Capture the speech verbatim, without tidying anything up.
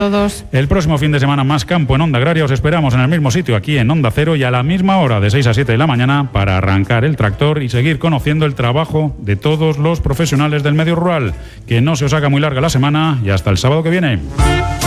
Todos. El próximo fin de semana más campo en Onda Agraria. Os esperamos en el mismo sitio, aquí en Onda Cero, y a la misma hora, de seis a siete de la mañana, para arrancar el tractor y seguir conociendo el trabajo de todos los profesionales del medio rural. Que no se os haga muy larga la semana y hasta el sábado que viene.